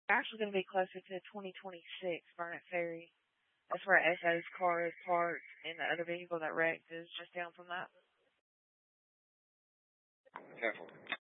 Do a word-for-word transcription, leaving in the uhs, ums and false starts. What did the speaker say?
We're actually going to be closer to twenty twenty-six Burnett Ferry. That's where Echo's car is parked, and the other vehicle that wrecked is just down from that. Careful.